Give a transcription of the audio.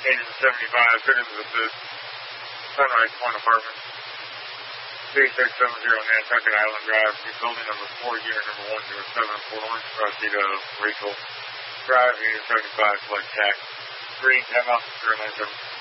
Agent 75, fit into the Sunrise Point Apartments. 3670 Nantucket Island Drive, building number 4, unit number 107, Fort Orange, proceed of Rachel Drive, unit 75, select tax. Green, time out, 097.